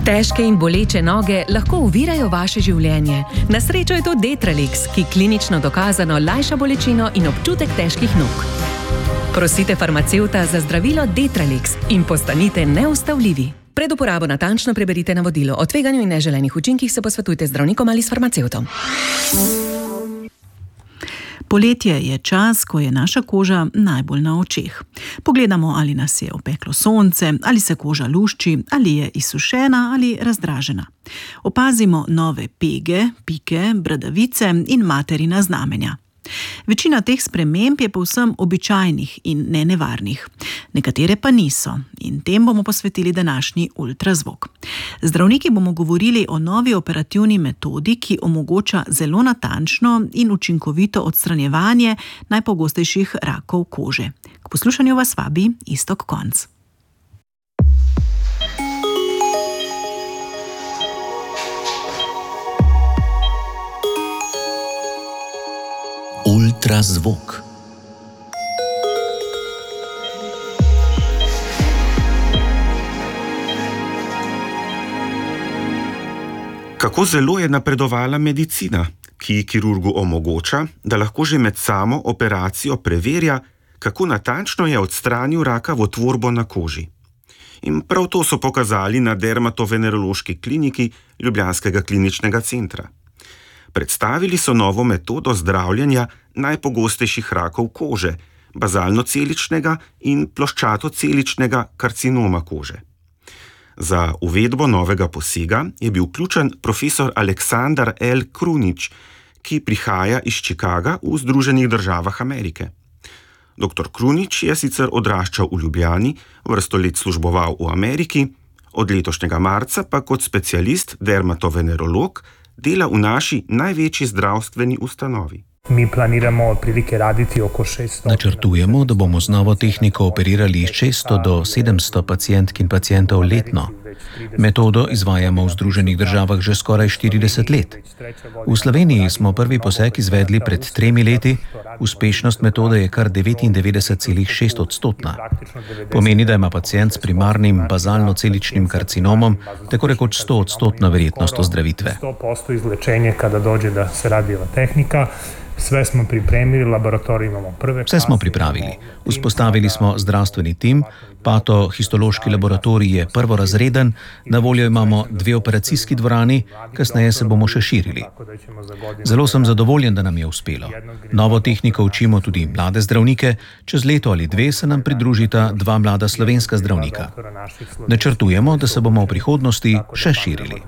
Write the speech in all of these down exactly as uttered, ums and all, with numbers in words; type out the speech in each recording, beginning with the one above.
Težke in boleče noge lahko ovirajo vaše življenje. Na srečo je to Detralix, ki klinično dokazano lajša bolečino in občutek težkih nog. Prosite farmacevta za zdravilo Detralix in postanite neustavljivi. Pred uporabo natančno preberite navodilo. O tveganju in neželenih učinkih se posvetujte z zdravnikom ali s farmacevtom. Poletje je čas, ko je naša koža najbolj na očeh. Pogledamo, ali nas je opeklo sonce, ali se koža lušči, ali je izsušena ali razdražena. Opazimo nove pege, pike, bradavice in materina znamenja. Večina teh sprememb je povsem običajnih in nenevarnih. Nekatere pa niso in tem bomo posvetili današnji ultrazvok. Zdravniki bomo govorili o novi operativni metodi, ki omogoča zelo natančno in učinkovito odstranjevanje najpogostejših rakov kože. K poslušanju vas vabi Iztok Konc. Ultrazvok. Kako zelo je napredovala medicina, ki kirurgu omogoča, da lahko že med samo operacijo preverja, kako natančno je odstranil rakavo tvorbo na koži. In prav to so pokazali na Dermatovenerološki kliniki Ljubljanskega kliničnega centra. Predstavili so novo metodo zdravljenja najpogostejših rakov kože, bazalno-celičnega in ploščato-celičnega karcinoma kože. Za uvedbo novega posega je bil vključen profesor Aleksandar L. Krunič, ki prihaja iz Chicaga v Združenih državah Amerike. Doktor Krunič je sicer odraščal v Ljubljani, vrsto let služboval v Ameriki, od letošnjega marca pa kot specialist dermatovenerolog dela v naši največji zdravstveni ustanovi. Mi planiramo otprilike raditi oko šeststo. Načrtujemo, da bomo z novo tehniko operirali šeststo do sedemsto pacientk in pacientov letno. Metodo izvajamo v Združenih državah že skoraj štirideset let. V Sloveniji smo prvi poseg izvedli pred tremi leti, uspešnost metode je kar devetindevetdeset celih šest odstotna. Pomeni, da ima pacient s primarnim bazalno-celičnim karcinomom tako rekoč sto odstotna verjetnost ozdravitve. sto posto izlečenje kada dođe da se radi ova tehnika. Sve smo pripremili, laboratorij imamo prve. Vse smo pripravili. Vzpostavili smo zdravstveni tim, patohistološki laboratorij je prvorazreden, na voljo imamo dve operacijski dvorani, kasneje se bomo še širili. Zelo sem zadovoljen, da nam je uspelo. Novo tehniko učimo tudi mlade zdravnike, čez leto ali dve se nam pridružita dva mlada slovenska zdravnika. Načrtujemo, da se bomo v prihodnosti še širili.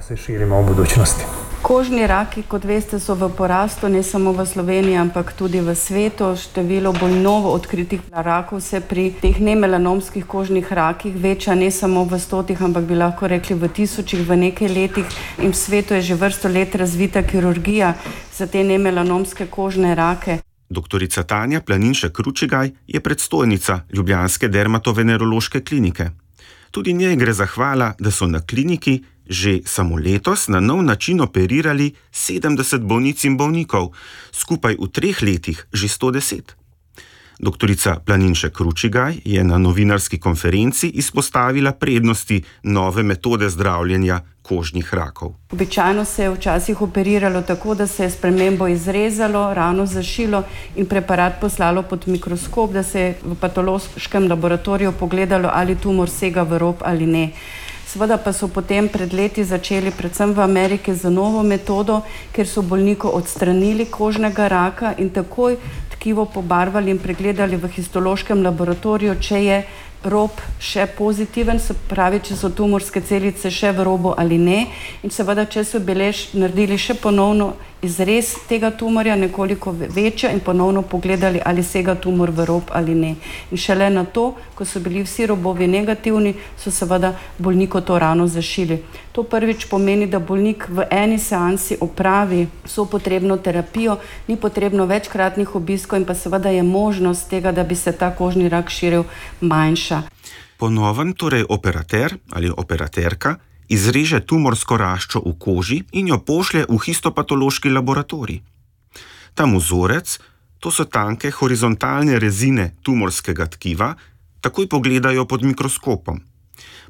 Kožni raki, kot veste, so v porastu ne samo v Sloveniji, ampak tudi v svetu. Število bolj novo odkritih rakov se pri teh nemelanomskih kožnih rakih veča ne samo v stotih, ampak bi lahko rekli v tisočih v nekaj letih. In v svetu je že vrsto let razvita kirurgija za te nemelanomske kožne rake. Doktorica Tanja Planinšek-Ručigaj je predstojnica Ljubljanske dermatovenerološke klinike. Tudi njej gre zahvala, da so na kliniki že samo letos na nov način operirali sedemdeset bolnic in bolnikov, skupaj v treh letih že sto deset. Doktorica Planinšek-Ručigaj je na novinarski konferenci izpostavila prednosti nove metode zdravljenja kožnih rakov. Običajno se je včasih operiralo tako, da se je spremembo izrezalo, rano zašilo in preparat poslalo pod mikroskop, da se je v patološkem laboratoriju pogledalo, ali tumor sega v rob ali ne. Seveda pa so potem pred leti začeli predvsem v Ameriki z novo metodo, ker so bolniku odstranili kožnega raka in takoj tkivo pobarvali in pregledali v histološkem laboratoriju, če je rob še pozitiven, se pravi, če so tumorske celice še v robu ali ne. In seveda, če so bile naredili še ponovno izrez tega tumorja, nekoliko večjo in ponovno pogledali, ali sega tumor v rob ali ne. In šele na to, ko so bili vsi robovi negativni, so seveda bolniku to rano zašili. To prvič pomeni, da bolnik v eni seansi opravi vso potrebno terapijo, ni potrebno večkratnih obiskov in pa seveda je možnost tega, da bi se ta kožni rak širil, manjša. Po novem torej operater ali operaterka izreže tumorsko raščo v koži in jo pošlje v histopatološki laboratorij. Tam vzorec, to so tanke horizontalne rezine tumorskega tkiva, takoj pogledajo pod mikroskopom.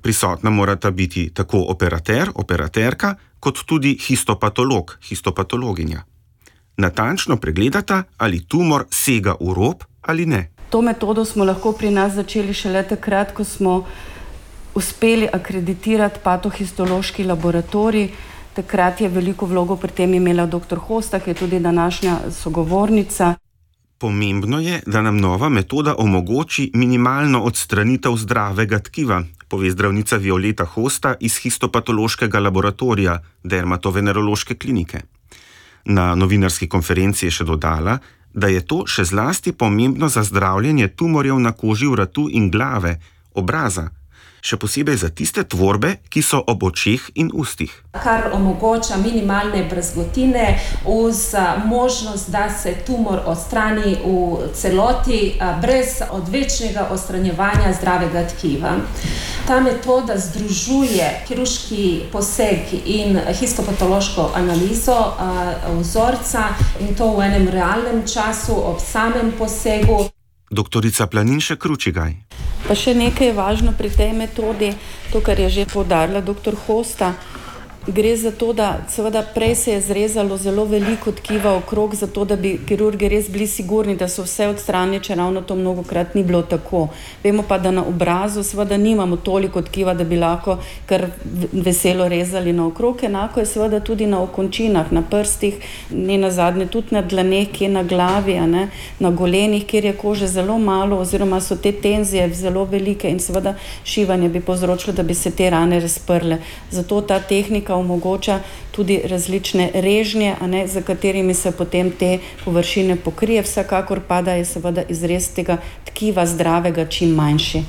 Prisotna morata biti tako operater, operaterka, kot tudi histopatolog, histopatologinja. Natančno pregledata, ali tumor sega v rob ali ne. To metodo smo lahko pri nas začeli šele takrat, ko smo uspeli akreditirati patohistološki laboratorij. Takrat je veliko vlogo pri tem imela doktor Hosta, ki je tudi današnja sogovornica. Pomembno je, da nam nova metoda omogoči minimalno odstranitev zdravega tkiva, pove zdravnica Violeta Hosta iz histopatološkega laboratorija Dermatovenerološke klinike. Na novinarski konferenci je še dodala, da je to še zlasti pomembno za zdravljenje tumorjev na koži vratu in glave, obraza, še posebej za tiste tvorbe, ki so ob očeh in ustih. Kar omogoča minimalne brazgotine uz možnost, da se tumor odstrani v celoti brez odvečnega odstranjevanja zdravega tkiva. Ta metoda združuje kirurški poseg in histopatološko analizo vzorca in to v enem realnem času ob samem posegu. Doktorica Planinše Kručigaj. Pa še nekaj je važno pri tej metodi, to, kar je že poudarila doktor Hosta. Gre za to, da seveda prej se je zrezalo zelo veliko tkiva okrog, zato da bi kirurgi res bili sigurni, da so vse odstranjene, če ravno to mnogokrat ni bilo tako. Vemo pa, da na obrazu seveda nimamo toliko tkiva, da bi lahko kar veselo rezali na okrog. Enako je seveda tudi na okončinah, na prstih, ne nazadnje tudi na dlaneh, kje na glavi, a ne, na golenih, kjer je kože zelo malo oziroma so te tenzije zelo velike in seveda šivanje bi povzročilo, da bi se te rane razprle. Zato ta tehnika omogoča tudi različne režnje, a ne, za katerimi se potem te površine pokrije, vsekakor pa da je seveda izrez tega tkiva zdravega čim manjši.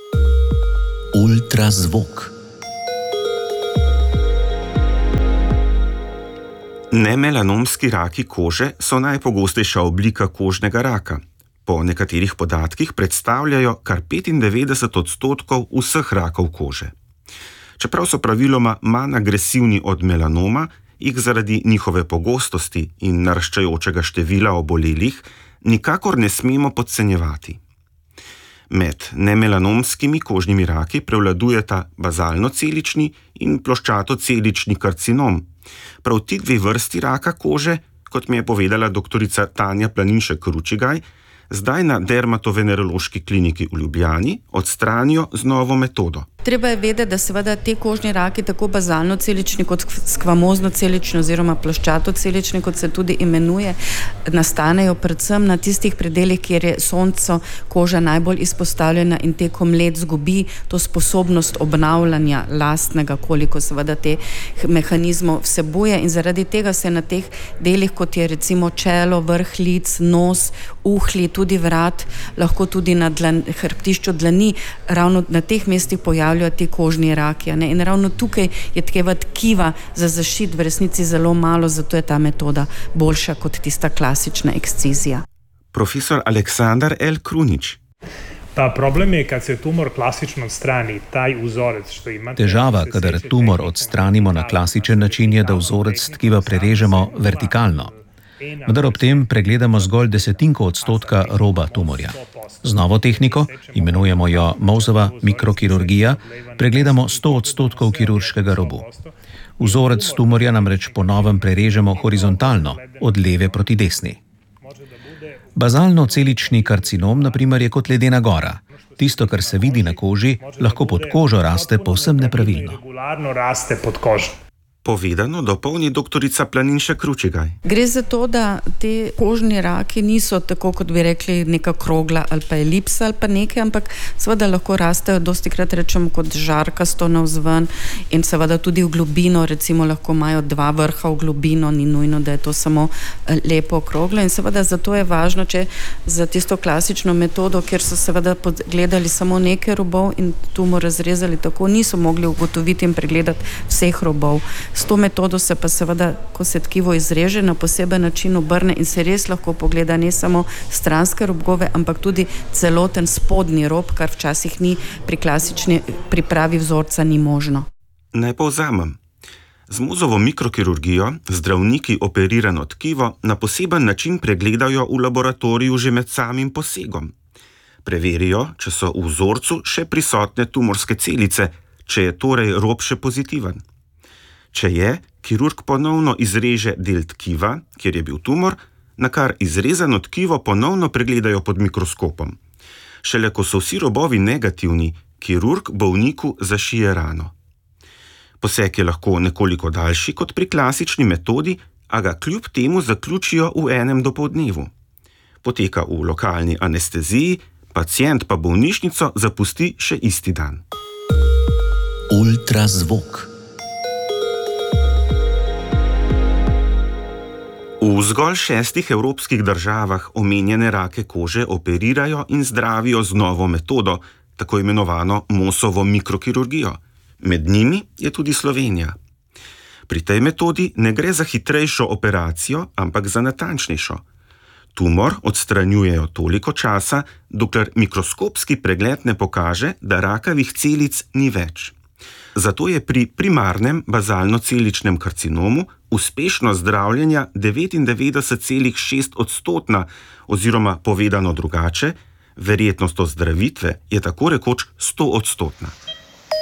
Ultrazvok. Nemelanomski raki kože so najpogostejša oblika kožnega raka. Po nekaterih podatkih predstavljajo kar petindevetdeset odstotkov vseh rakov kože. Čeprav so praviloma manj agresivni od melanoma, jih zaradi njihove pogostosti in naraščajočega števila obolelih nikakor ne smemo podcenjevati. Med nemelanomskimi kožnimi raki prevladujeta bazalno-celični in ploščato-celični karcinom. Prav ti dve vrsti raka kože, kot mi je povedala doktorica Tanja Planinše Kručigaj, zdaj na Dermatovenerološki kliniki v Ljubljani odstranijo z novo metodo. Treba je vedeti, da seveda te kožni raki, tako bazalno-celični kot skvamozno-celični oziroma ploščato-celični, kot se tudi imenuje, nastanejo predvsem na tistih predelih, kjer je soncu koža najbolj izpostavljena in tekom let zgubi to sposobnost obnavljanja lastnega, koliko seveda te mehanizmov vsebuje, in zaradi tega se na teh delih, kot je recimo čelo, vrh lic, nos, uhlji, tudi vrat, lahko tudi na dlan, hrbtišču dlani, ravno na teh mestih pojavljajo ti kožni raki. Ne? In ravno tukaj je tkeva tkiva za zaščit v resnici zelo malo, zato je ta metoda boljša kot tista klasična ekscizija. Profesor Aleksandar L. Krunič. Pa problem je, kad se tumor klasično odstrani, taj vzorec, što imate... Težava, kadar tumor odstranimo na klasičen način, je, da vzorec tkiva prerežemo vertikalno. Vendar ob tem pregledamo zgolj desetinko odstotka roba tumorja. Z novo tehniko, imenujemo jo Mohsova mikrokirurgija, pregledamo sto odstotkov kirurškega robu. Vzorec tumorja namreč po novem prerežemo horizontalno, od leve proti desni. Bazalno-celični karcinom, na primer, je kot ledena gora. Tisto, kar se vidi na koži, lahko pod kožo raste povsem nepravilno. Povedano dopolni doktorica Planinše Kručigaj. Gre za to, da te kožni raki niso tako, kot bi rekli, neka krogla ali pa elipsa ali pa nekaj, ampak seveda lahko rastejo, dostikrat rečemo, kot žarkasto navzven in seveda tudi v globino, recimo lahko imajo dva vrha v globino, ni nujno, da je to samo lepo okroglo, in seveda zato je važno, če za tisto klasično metodo, kjer so seveda gledali samo nekaj robov in tumor razrezali tako, niso mogli ugotoviti in pregledati vseh robov. S to metodo se pa seveda, ko se tkivo izreže, na poseben način obrne in se res lahko pogleda ne samo stranske robove, ampak tudi celoten spodnji rob, kar včasih ni pri klasični pripravi vzorca ni možno. Naj povzamem. Z Mohsovo mikrokirurgijo zdravniki operirano tkivo na poseben način pregledajo v laboratoriju že med samim posegom. Preverijo, če so v vzorcu še prisotne tumorske celice, če je torej rob še pozitiven. Če je, kirurg ponovno izreže del tkiva, kjer je bil tumor, nakar izrezano tkivo ponovno pregledajo pod mikroskopom. Šele ko so vsi robovi negativni, kirurg bolniku zašije rano. Poseg je lahko nekoliko daljši kot pri klasični metodi, a ga kljub temu zaključijo v enem dopoldnevu. Poteka v lokalni anesteziji, pacient pa bolnišnico zapusti še isti dan. Ultrazvok. V zgolj šestih evropskih državah omenjene rake kože operirajo in zdravijo z novo metodo, tako imenovano Mossovo mikrokirurgijo. Med njimi je tudi Slovenija. Pri tej metodi ne gre za hitrejšo operacijo, ampak za natančnejšo. Tumor odstranjujejo toliko časa, dokler mikroskopski pregled ne pokaže, da rakavih celic ni več. Zato je pri primarnem bazalno-celičnem karcinomu uspešnost zdravljenja devetindevetdeset celih šest odstotna oziroma povedano drugače, verjetnost ozdravitve je tako rekoč sto odstotna.